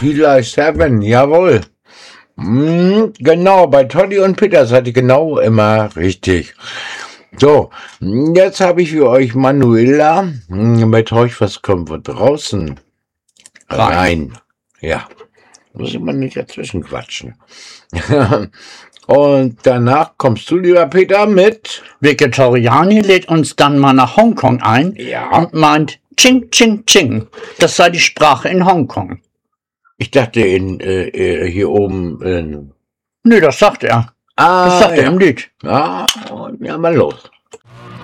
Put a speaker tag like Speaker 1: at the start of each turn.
Speaker 1: Vielleicht Seven, jawohl. Genau, bei Toddy und Peter seid ihr genau immer richtig. So, jetzt habe ich für euch Manuela. Mit euch, was kommt von draußen? Rein. Ja, muss man nicht dazwischen quatschen. Und danach kommst du, lieber Peter, mit
Speaker 2: Vegetariani lädt uns dann mal nach Hongkong ein und meint Ching, Ching, Ching. Das sei die Sprache in Hongkong.
Speaker 1: Ich dachte hier oben.
Speaker 2: Nee, das sagt er. Das sagt er im Lied.
Speaker 1: Ja, mal los.